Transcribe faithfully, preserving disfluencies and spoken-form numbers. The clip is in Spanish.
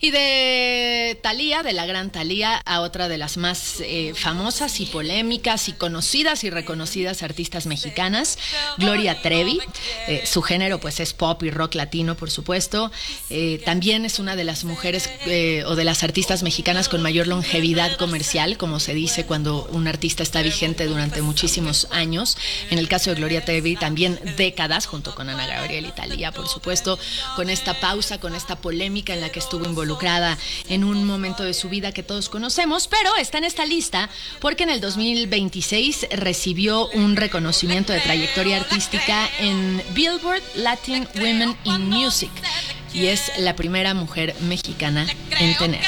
Y de Thalía, de la gran Thalía, a otra de las más eh, famosas y polémicas y conocidas y reconocidas artistas mexicanas, Gloria Trevi. Eh, su género pues es pop y rock latino, por supuesto. Eh, también es una de las mujeres eh, o de las artistas mexicanas con mayor longevidad comercial, como se dice cuando un artista está vigente durante muchísimos años. En el caso de Gloria Trevi, también décadas, junto con Ana Gabriel y Thalía, por supuesto, con esta pausa, con esta polémica en la que estuvo involucrada en un momento de su vida que todos conocemos, pero está en esta lista porque en el dos mil veintiséis recibió un reconocimiento de trayectoria artística en Billboard Latin Women in Music y es la primera mujer mexicana en tener.